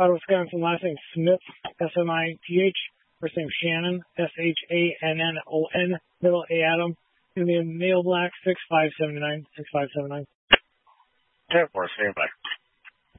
Wisconsin, last name Smith, S-M-I-T-H, first name Shannon, S-H-A-N-N-O-N, middle A Adam, going to be a male black, 6579, 6579. 10-4, stand by.